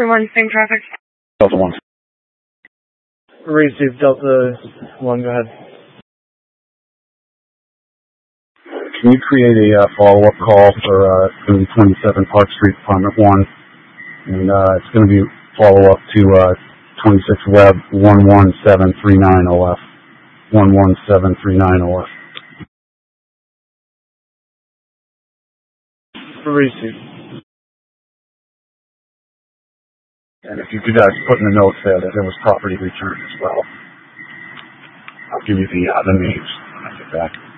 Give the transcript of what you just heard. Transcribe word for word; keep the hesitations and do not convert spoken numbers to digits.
three one, same traffic. Delta one. Receive Delta one, go ahead. Can you create a uh, follow-up call for uh, twenty-seven Park Street, Department one? And uh, it's going to be follow-up to uh, twenty-six Web one one seven three nine O F. one one seven three nine O F. Receive. And if you could uh, put in the notes there that there was property returned as well. I'll give you the, uh, the names when I get back.